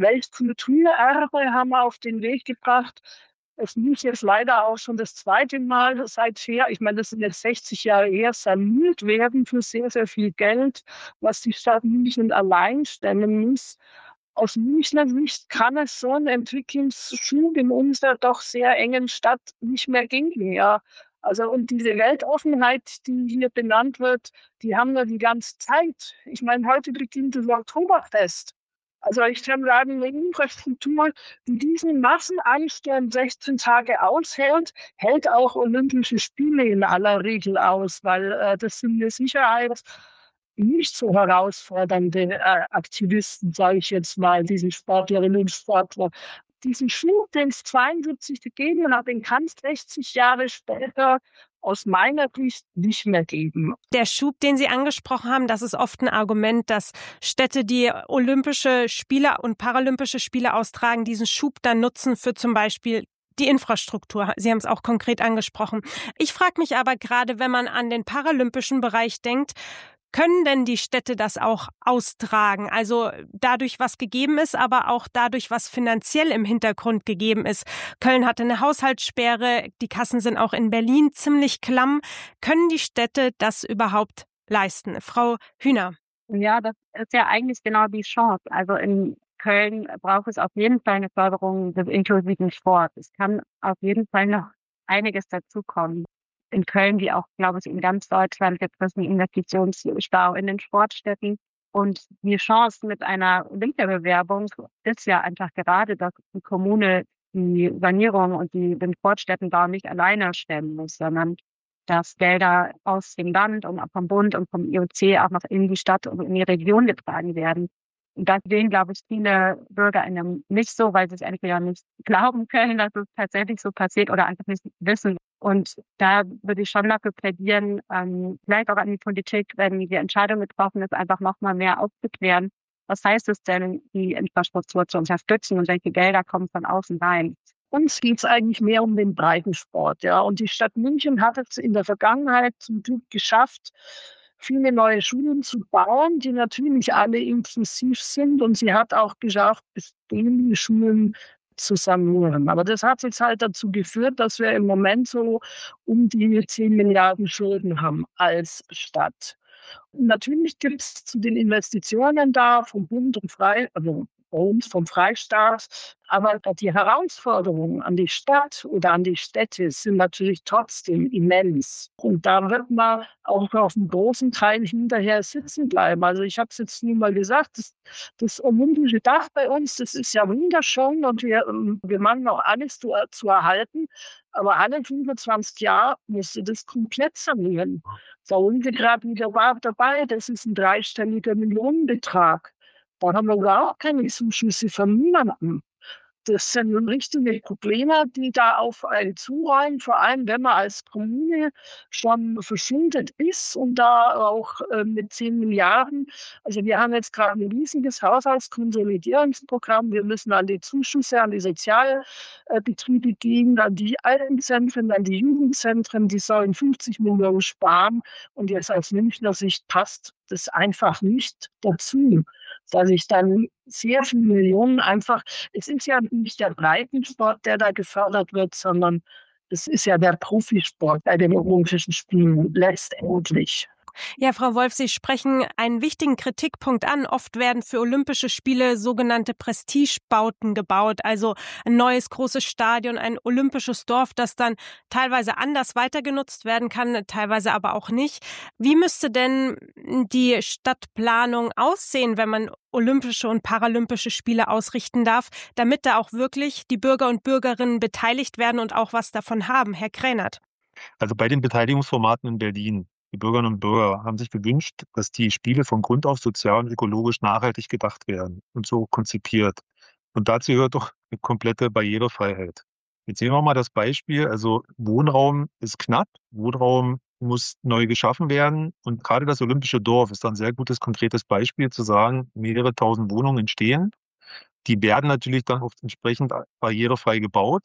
Weltkulturerbe, haben wir auf den Weg gebracht. Es muss jetzt leider auch schon das zweite Mal seither, ich meine, das sind jetzt sechzig Jahre her, saniert werden für sehr, sehr viel Geld, was die Stadt München allein stemmen muss. Aus Münchner Sicht kann es so einen Entwicklungsschub in unserer doch sehr engen Stadt nicht mehr geben. Ja. Also und diese Weltoffenheit, die hier benannt wird, die haben wir die ganze Zeit. Ich meine, heute beginnt das Oktoberfest. Also ich kann sagen, eine Infrastruktur, die diesen Massenansturm sechzehn Tage aushält, hält auch Olympische Spiele in aller Regel aus, weil äh, das sind mit Sicherheit nicht so herausfordernde äh, Aktivisten, sage ich jetzt mal, diese Sportlerinnen und Sportler. Diesen Schub, den es zweiundsiebzig gegeben hat, den kann es sechzig Jahre später aus meiner Sicht nicht mehr geben. Der Schub, den Sie angesprochen haben, das ist oft ein Argument, dass Städte, die Olympische Spiele und Paralympische Spiele austragen, diesen Schub dann nutzen für zum Beispiel die Infrastruktur. Sie haben es auch konkret angesprochen. Ich frage mich aber gerade, wenn man an den paralympischen Bereich denkt, können denn die Städte das auch austragen? Also dadurch, was gegeben ist, aber auch dadurch, was finanziell im Hintergrund gegeben ist. Köln hatte eine Haushaltssperre, die Kassen sind auch in Berlin ziemlich klamm. Können die Städte das überhaupt leisten? Frau Hühner. Ja, das ist ja eigentlich genau die Chance. Also in Köln braucht es auf jeden Fall eine Förderung des inklusiven Sports. Es kann auf jeden Fall noch einiges dazukommen. In Köln, wie auch, glaube ich, in ganz Deutschland, gibt es einen Investitionsstau in den Sportstätten. Und die Chance mit einer Olympiabewerbung ist ja einfach gerade, dass die Kommune die Sanierung und die, den Sportstättenbau nicht alleine stemmen muss, sondern dass Gelder aus dem Land und auch vom Bund und vom I O C auch noch in die Stadt und in die Region getragen werden. Und das sehen, glaube ich, viele BürgerInnen nicht so, weil sie es entweder nicht glauben können, dass es tatsächlich so passiert oder einfach nicht wissen. Und da würde ich schon dafür plädieren, ähm, vielleicht auch an die Politik, wenn die Entscheidung getroffen ist, einfach noch mal mehr aufzuklären. Was heißt es denn, die Infrastruktur zu unterstützen und welche Gelder kommen von außen rein? Uns geht es eigentlich mehr um den Breitensport. Ja. Und die Stadt München hat es in der Vergangenheit zum Glück geschafft, viele neue Schulen zu bauen, die natürlich alle inklusiv sind. Und sie hat auch geschafft, bestehende Schulen zu sanieren. Aber das hat jetzt halt dazu geführt, dass wir im Moment so um die zehn Milliarden Schulden haben als Stadt. Und natürlich gibt es zu den Investitionen da vom Bund und Frei, also bei uns vom Freistaat, aber die Herausforderungen an die Stadt oder an die Städte sind natürlich trotzdem immens. Und da wird man auch auf einem großen Teil hinterher sitzen bleiben. Also ich habe es jetzt nur mal gesagt, das, das olympische Dach bei uns, das ist ja wunderschön und wir, wir machen auch alles zu, zu erhalten. Aber alle fünfundzwanzig Jahre musste das komplett sanieren. Da sind wir gerade wieder dabei, das ist ein dreistelliger Millionenbetrag. Da haben wir überhaupt keine Zuschüsse von niemandem. Das sind richtige Probleme, die da auf einen zurollen, vor allem wenn man als Kommune schon verschuldet ist und da auch äh, mit zehn Milliarden. Also wir haben jetzt gerade ein riesiges Haushaltskonsolidierungsprogramm. Wir müssen an die Zuschüsse, an die Sozialbetriebe gehen, an die Altenzentren, an die Jugendzentren. Die sollen fünfzig Millionen sparen. Und jetzt aus Münchner Sicht passt das einfach nicht dazu, dass ich dann sehr viele Millionen einfach, es ist ja nicht der Breitensport, der da gefördert wird, sondern es ist ja der Profisport bei den Olympischen Spielen letztendlich. Ja, Frau Wolf, Sie sprechen einen wichtigen Kritikpunkt an. Oft werden für Olympische Spiele sogenannte Prestigebauten gebaut, also ein neues großes Stadion, ein olympisches Dorf, das dann teilweise anders weitergenutzt werden kann, teilweise aber auch nicht. Wie müsste denn die Stadtplanung aussehen, wenn man Olympische und Paralympische Spiele ausrichten darf, damit da auch wirklich die Bürger und Bürgerinnen beteiligt werden und auch was davon haben? Herr Krähnert. Also bei den Beteiligungsformaten in Berlin, die Bürgerinnen und Bürger haben sich gewünscht, dass die Spiele von Grund auf sozial und ökologisch nachhaltig gedacht werden und so konzipiert. Und dazu gehört doch eine komplette Barrierefreiheit. Jetzt sehen wir mal das Beispiel. Also Wohnraum ist knapp, Wohnraum muss neu geschaffen werden. Und gerade das Olympische Dorf ist ein sehr gutes, konkretes Beispiel zu sagen, mehrere tausend Wohnungen entstehen. Die werden natürlich dann oft entsprechend barrierefrei gebaut.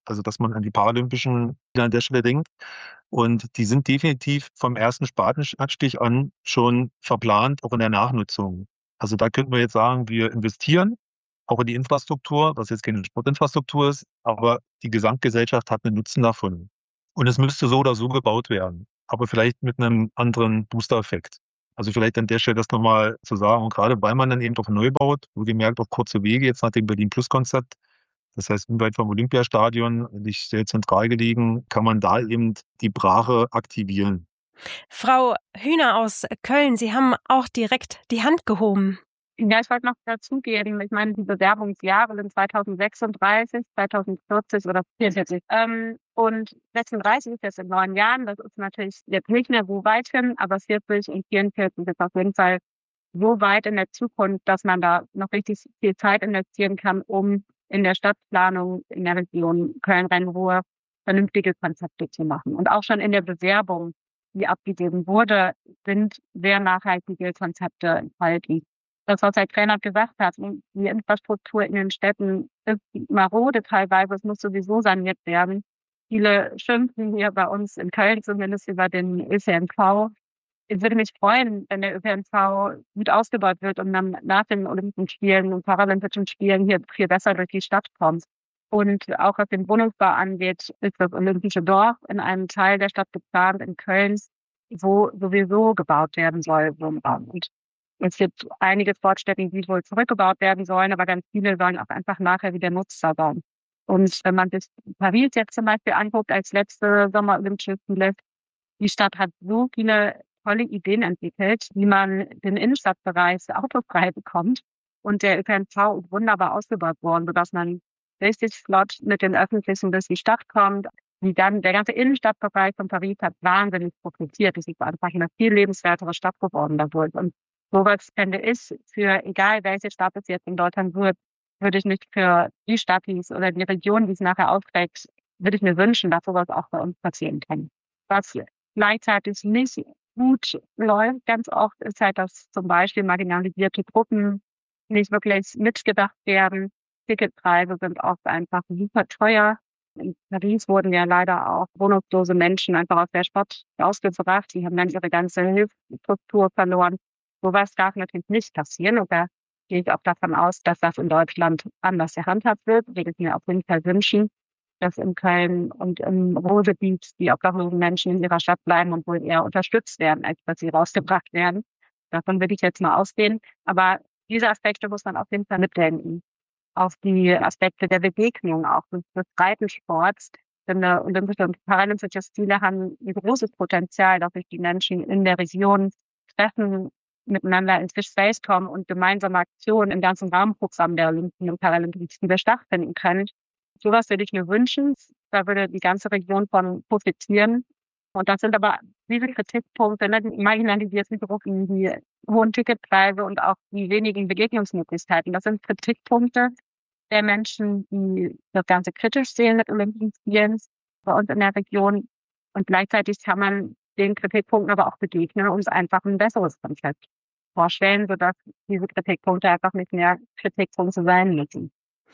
Also dass man an die Paralympischen an der Stelle denkt. Und die sind definitiv vom ersten Spatenstich an schon verplant, auch in der Nachnutzung. Also da könnten wir jetzt sagen, wir investieren auch in die Infrastruktur, was jetzt keine Sportinfrastruktur ist, aber die Gesamtgesellschaft hat einen Nutzen davon. Und es müsste so oder so gebaut werden, aber vielleicht mit einem anderen Booster-Effekt. Also vielleicht an der Stelle das nochmal zu sagen, und gerade weil man dann eben doch neu baut, wohlgemerkt auf kurze Wege, jetzt nach dem Berlin-Plus-Konzept, das heißt, unweit vom Olympiastadion, nicht sehr zentral gelegen, kann man da eben die Brache aktivieren. Frau Hühner aus Köln, Sie haben auch direkt die Hand gehoben. Ja, ich wollte noch dazugeben, ich meine, die Bewerbungsjahre sind zweitausendsechsunddreißig, zweitausendvierzig oder vierundvierzig. Ähm, und sechsunddreißig ist jetzt in neun Jahren, das ist natürlich jetzt nicht mehr so weit hin, aber vierzig und vierundvierzig ist auf jeden Fall so weit in der Zukunft, dass man da noch richtig viel Zeit investieren kann, um in der Stadtplanung in der Region Köln-Rhein-Ruhr vernünftige Konzepte zu machen. Und auch schon in der Bewerbung, die abgegeben wurde, sind sehr nachhaltige Konzepte enthalten. Das, was Herr Krähenert gesagt hat, die Infrastruktur in den Städten ist marode teilweise, es muss sowieso saniert werden. Viele schimpfen hier bei uns in Köln zumindest über den Ö P N V. Ich würde mich freuen, wenn der Ö P N V gut ausgebaut wird und dann nach den Olympischen Spielen und Paralympischen Spielen hier viel besser durch die Stadt kommt. Und auch was den Wohnungsbau angeht, ist das Olympische Dorf in einem Teil der Stadt geplant, in Köln, wo sowieso gebaut werden soll, Wohnraum. Und es gibt einige Sportstätten, die wohl zurückgebaut werden sollen, aber ganz viele sollen auch einfach nachher wieder nutzbar sein. Und wenn man sich Paris jetzt zum Beispiel anguckt, als letzte Sommer-Olympische Spiele, die Stadt hat so viele tolle Ideen entwickelt, wie man den Innenstadtbereich autofrei bekommt. Und der Ö P N V ist wunderbar ausgebaut worden, sodass man richtig flott mit den Öffentlichen bis die Stadt kommt. Wie dann der ganze Innenstadtbereich von Paris hat wahnsinnig profitiert. Es ist einfach eine viel lebenswertere Stadt geworden dadurch. Und sowas fände ich, für egal welche Stadt es jetzt in Deutschland wird, würde ich nicht für die Stadt oder die Region, die es nachher aufträgt, würde ich mir wünschen, dass sowas auch bei uns passieren kann. Was gleichzeitig nicht gut läuft ganz oft, ist halt, dass zum Beispiel marginalisierte Gruppen nicht wirklich mitgedacht werden. Ticketpreise sind oft einfach super teuer. In Paris wurden ja leider auch wohnungslose Menschen einfach aus der Stadt rausgebracht. Die haben dann ihre ganze Hilfsstruktur verloren. Sowas darf natürlich nicht passieren. Und da gehe ich auch davon aus, dass das in Deutschland anders gehandhabt wird. Würde ich mir auf jeden Fall wünschen, dass in Köln und im Ruhrgebiet die obdachlosen Menschen in ihrer Stadt bleiben und wohl eher unterstützt werden, als dass sie rausgebracht werden. Davon würde ich jetzt mal ausgehen. Aber diese Aspekte muss man auf jeden Fall mitdenken. Auf die Aspekte der Begegnung, auch des, des Breitensports. Denn Olympische und Paralympische Spiele haben ein großes Potenzial, dass sich die Menschen in der Region treffen, miteinander ins Gespräch kommen und gemeinsame Aktionen im ganzen Rahmenprogramm der Olympischen und Paralympischen Spiele stattfinden können. Sowas würde ich mir wünschen. Da würde die ganze Region von profitieren. Und das sind aber diese Kritikpunkte, ne, die marginalisierten Gruppen, die hohen Ticketpreise und auch die wenigen Begegnungsmöglichkeiten. Das sind Kritikpunkte der Menschen, die das Ganze kritisch sehen mit Olympischen Spielen bei uns in der Region. Und gleichzeitig kann man den Kritikpunkten aber auch begegnen und einfach ein besseres Konzept vorstellen, sodass diese Kritikpunkte einfach nicht mehr Kritikpunkte sein müssen.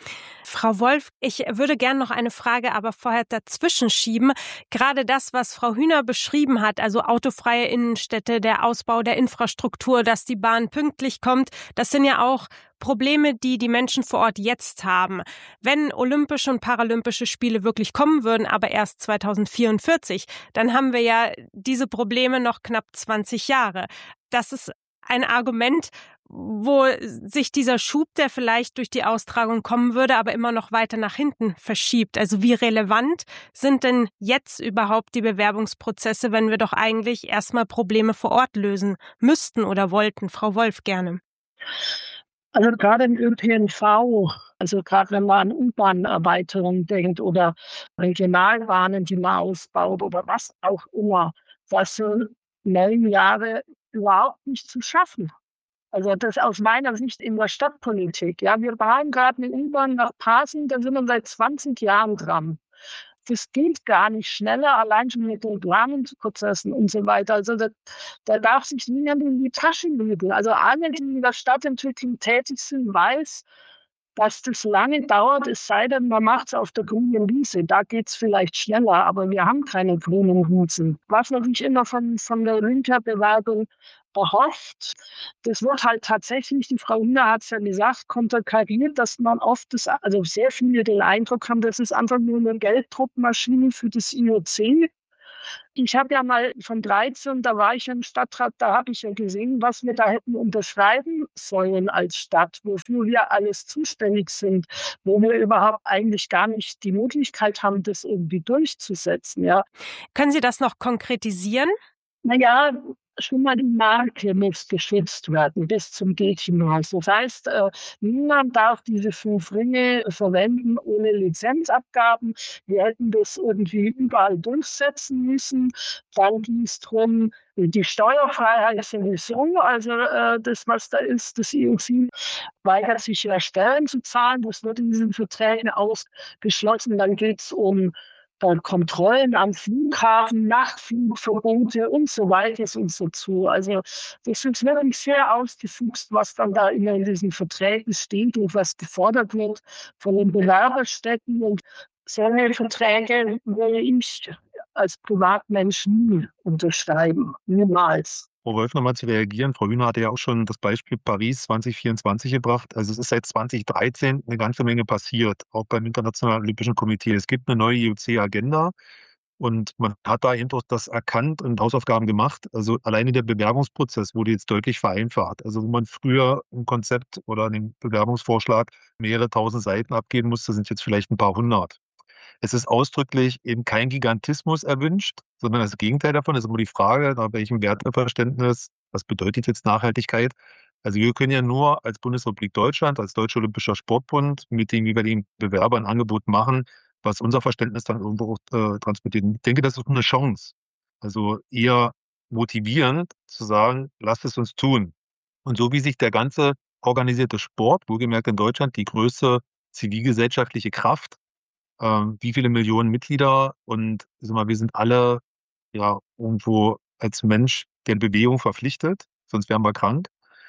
Frau Wolf, ich würde gerne noch eine Frage aber vorher dazwischen schieben. Gerade das, was Frau Hühner beschrieben hat, also autofreie Innenstädte, der Ausbau der Infrastruktur, dass die Bahn pünktlich kommt, das sind ja auch Probleme, die die Menschen vor Ort jetzt haben. Wenn Olympische und Paralympische Spiele wirklich kommen würden, aber erst zweitausendvierundvierzig, dann haben wir ja diese Probleme noch knapp zwanzig Jahre. Das ist ein Argument, wo sich dieser Schub, der vielleicht durch die Austragung kommen würde, aber immer noch weiter nach hinten verschiebt. Also wie relevant sind denn jetzt überhaupt die Bewerbungsprozesse, wenn wir doch eigentlich erstmal Probleme vor Ort lösen müssten oder wollten? Frau Wolf, gerne. Also gerade im Ö P N V, also gerade wenn man an U-Bahn-Erweiterung denkt oder Regionalbahnen, die man ausbaut oder was auch immer, das sind neun Jahre überhaupt nicht zu schaffen. Also das aus meiner Sicht in der Stadtpolitik. Ja, wir bauen gerade eine U-Bahn nach Pasing, da sind wir seit zwanzig Jahren dran. Das geht gar nicht schneller, allein schon mit den Planungsprozessen und so weiter. Also da, da darf sich niemand in die Tasche lügen. Also alle, die in der Stadtentwicklung tätig sind, weiß, dass das lange dauert, es sei denn, man macht es auf der grünen Wiese. Da geht es vielleicht schneller, aber wir haben keine grünen Wiesen. Was man sich immer von, von der Winterbewerbung erhofft, das wird halt tatsächlich, die Frau Hühner hat es ja gesagt, konterkariert, dass man oft, das, also sehr viele den Eindruck haben, das ist einfach nur eine Gelddruckmaschine für das I O C. Ich habe ja mal von dreizehn, da war ich im Stadtrat, da habe ich ja gesehen, was wir da hätten unterschreiben sollen als Stadt, wofür wir alles zuständig sind, wo wir überhaupt eigentlich gar nicht die Möglichkeit haben, das irgendwie durchzusetzen. Ja. Können Sie das noch konkretisieren? Naja, schon mal die Marke muss geschützt werden bis zum geht hinaus. Das heißt, äh, niemand darf diese fünf Ringe verwenden ohne Lizenzabgaben. Wir hätten das irgendwie überall durchsetzen müssen. Dann ging es darum, die Steuerfreiheit sowieso, also äh, das, was da ist, das I O C weigert sich ja Steuern zu zahlen. Das wird in diesen Verträgen ausgeschlossen. Dann geht es um Kontrollen am Flughafen, Nachtflugverbote und so weiter und so zu. Also das ist wirklich sehr ausgefuchst, was dann da immer in diesen Verträgen steht und was gefordert wird von den Bewerberstädten. Und solche Verträge würde ich als Privatmensch nie unterschreiben, niemals. Frau Wolf, nochmal zu reagieren. Frau Hühner hatte ja auch schon das Beispiel Paris zwanzig vierundzwanzig gebracht. Also es ist seit zwanzig dreizehn eine ganze Menge passiert, auch beim Internationalen Olympischen Komitee. Es gibt eine neue I O C-Agenda und man hat da eben auch das erkannt und Hausaufgaben gemacht. Also alleine der Bewerbungsprozess wurde jetzt deutlich vereinfacht. Also wo man früher ein Konzept oder einen Bewerbungsvorschlag mehrere tausend Seiten abgeben musste, sind jetzt vielleicht ein paar hundert. Es ist ausdrücklich eben kein Gigantismus erwünscht, sondern das Gegenteil davon ist immer die Frage, nach welchem Werteverständnis, was bedeutet jetzt Nachhaltigkeit? Also wir können ja nur als Bundesrepublik Deutschland, als Deutscher Olympischer Sportbund mit den jeweiligen Bewerbern ein Angebot machen, was unser Verständnis dann irgendwo äh, transportiert. Ich denke, das ist eine Chance. Also eher motivierend zu sagen, lasst es uns tun. Und so wie sich der ganze organisierte Sport, wohlgemerkt in Deutschland, die größte zivilgesellschaftliche Kraft, wie viele Millionen Mitglieder und sag mal, wir sind alle ja irgendwo als Mensch der Bewegung verpflichtet, sonst wären wir krank.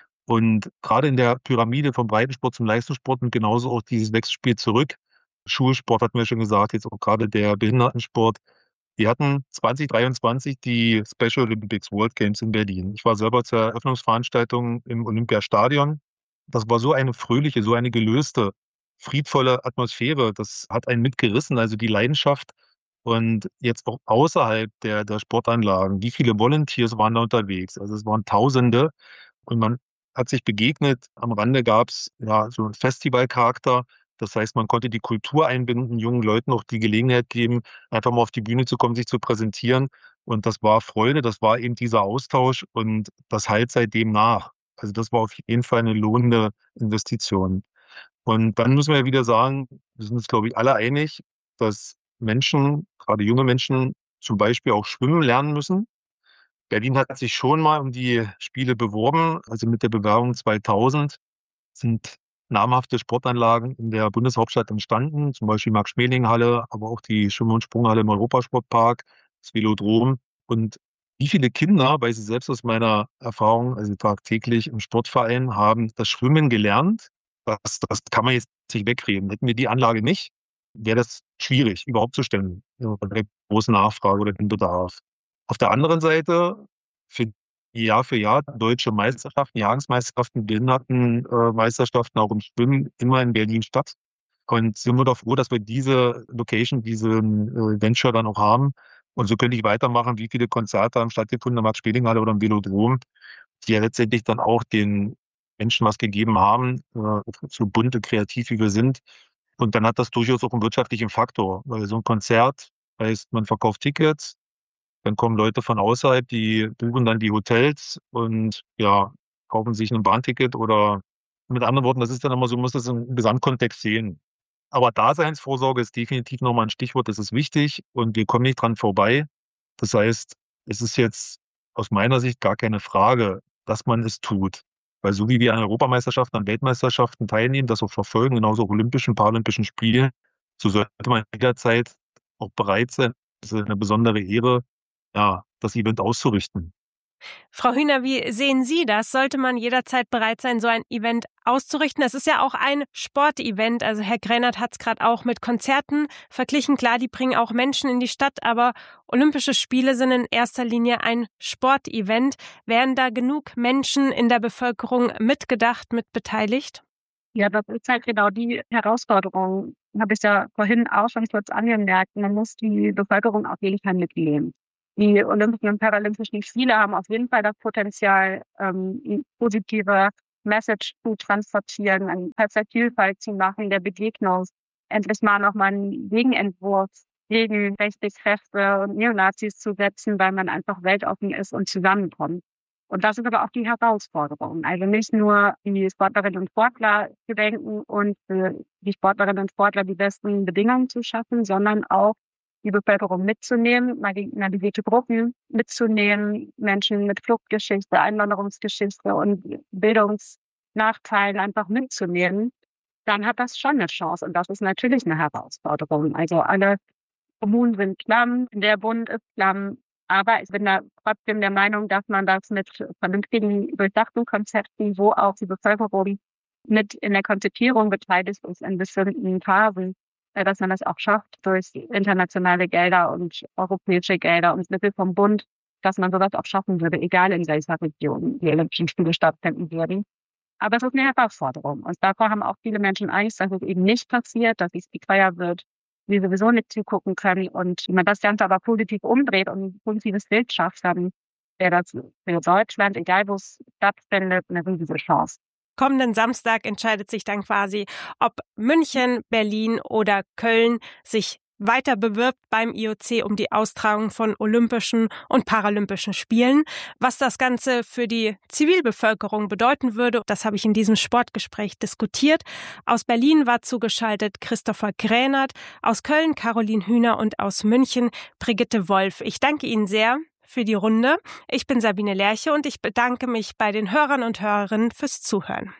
Und gerade in der Pyramide vom Breitensport zum Leistungssport und genauso auch dieses Wechselspiel zurück. Schulsport hatten wir schon gesagt, jetzt auch gerade der Behindertensport. Wir hatten zwanzig dreiundzwanzig die Special Olympics World Games in Berlin. Ich war selber zur Eröffnungsveranstaltung im Olympiastadion. Das war so eine fröhliche, so eine gelöste, friedvolle Atmosphäre, das hat einen mitgerissen, also die Leidenschaft. Und jetzt auch außerhalb der, der Sportanlagen, wie viele Volunteers waren da unterwegs? Also es waren Tausende und man hat sich begegnet. Am Rande gab es ja so einen Festivalcharakter. Das heißt, man konnte die Kultur einbinden, jungen Leuten auch die Gelegenheit geben, einfach mal auf die Bühne zu kommen, sich zu präsentieren. Und das war Freude, das war eben dieser Austausch und das halt seitdem nach. Also das war auf jeden Fall eine lohnende Investition. Und dann müssen wir ja wieder sagen, wir sind uns, glaube ich, alle einig, dass Menschen, gerade junge Menschen, zum Beispiel auch schwimmen lernen müssen. Berlin hat sich schon mal um die Spiele beworben. Also mit der Bewerbung zweitausend sind namhafte Sportanlagen in der Bundeshauptstadt entstanden, zum Beispiel Max-Schmeling-Halle, aber auch die Schwimm- und Sprunghalle im Europasportpark, das Velodrom. Und wie viele Kinder, weiß ich selbst aus meiner Erfahrung, also tagtäglich im Sportverein, haben das Schwimmen gelernt. Das, das kann man jetzt nicht wegreden. Hätten wir die Anlage nicht, wäre das schwierig, überhaupt zu stellen, bei der großen Nachfrage oder dem Bedarf. Auf der anderen Seite findet Jahr für Jahr deutsche Meisterschaften, Jahresmeisterschaften, Behindertenmeisterschaften auch im Schwimmen immer in Berlin statt. Und sind wir doch froh, dass wir diese Location, diesen äh, Venture dann auch haben. Und so könnte ich weitermachen, wie viele Konzerte haben stattgefunden in der Max-Schmeling-Halle oder im Velodrom, die ja letztendlich dann auch den Menschen was gegeben haben, äh, so bunt und kreativ wie wir sind. Und dann hat das durchaus auch einen wirtschaftlichen Faktor, weil so ein Konzert heißt, man verkauft Tickets, dann kommen Leute von außerhalb, die buchen dann die Hotels und ja, kaufen sich ein Bahnticket oder mit anderen Worten, das ist dann immer so, man muss das im Gesamtkontext sehen. Aber Daseinsvorsorge ist definitiv nochmal ein Stichwort, das ist wichtig und wir kommen nicht dran vorbei. Das heißt, es ist jetzt aus meiner Sicht gar keine Frage, dass man es tut. Weil so wie wir an Europameisterschaften, an Weltmeisterschaften teilnehmen, das auch verfolgen, genauso auch Olympischen, Paralympischen Spielen, so sollte man jederzeit auch bereit sein, das ist eine besondere Ehre, ja, das Event auszurichten. Frau Hühner, wie sehen Sie das? Sollte man jederzeit bereit sein, so ein Event auszurichten? Es ist ja auch ein Sportevent. Also Herr Grähnert hat es gerade auch mit Konzerten verglichen. Klar, die bringen auch Menschen in die Stadt, aber Olympische Spiele sind in erster Linie ein Sportevent. Wären da genug Menschen in der Bevölkerung mitgedacht, mitbeteiligt? Ja, das ist halt genau die Herausforderung. Habe ich ja vorhin auch schon kurz angemerkt. Man muss die Bevölkerung auf jeden Fall mitnehmen. Die Olympischen und Paralympischen Spiele haben auf jeden Fall das Potenzial, ähm, eine positive Message zu transportieren, eine Perspektivvielfalt zu machen, der Begegnung, endlich mal nochmal einen Gegenentwurf gegen rechte Kräfte und Neonazis zu setzen, weil man einfach weltoffen ist und zusammenkommt. Und das ist aber auch die Herausforderung. Also nicht nur die Sportlerinnen und Sportler zu denken und für die Sportlerinnen und Sportler die besten Bedingungen zu schaffen, sondern auch die Bevölkerung mitzunehmen, marginalisierte Gruppen mitzunehmen, Menschen mit Fluchtgeschichte, Einwanderungsgeschichte und Bildungsnachteilen einfach mitzunehmen, dann hat das schon eine Chance. Und das ist natürlich eine Herausforderung. Also alle Kommunen sind klamm, der Bund ist klamm. Aber ich bin da trotzdem der Meinung, dass man das mit vernünftigen, durchdachten Konzepten, wo auch die Bevölkerung mit in der Konzipierung beteiligt ist in bestimmten Phasen, dass man das auch schafft durch internationale Gelder und europäische Gelder und Mittel vom Bund, dass man sowas auch schaffen würde, egal in welcher Region die Olympischen Spiele stattfinden würden. Aber es ist eine Herausforderung. Und davor haben auch viele Menschen Angst, dass es eben nicht passiert, dass es teuer wird, wir sowieso nicht zugucken können. Und wenn man das Ganze aber positiv umdreht und ein positives Bild schafft, dann wäre das für Deutschland, egal wo es stattfindet, eine riesige Chance. Kommenden Samstag entscheidet sich dann quasi, ob München, Berlin oder Köln sich weiter bewirbt beim I O C um die Austragung von Olympischen und Paralympischen Spielen. Was das Ganze für die Zivilbevölkerung bedeuten würde, das habe ich in diesem Sportgespräch diskutiert. Aus Berlin war zugeschaltet Christopher Grähnert, aus Köln Caroline Hühner und aus München Brigitte Wolf. Ich danke Ihnen sehr für die Runde. Ich bin Sabine Lerche und ich bedanke mich bei den Hörern und Hörerinnen fürs Zuhören.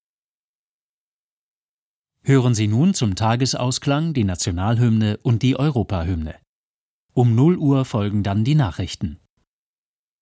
Hören Sie nun zum Tagesausklang die Nationalhymne und die Europahymne. Um null Uhr folgen dann die Nachrichten.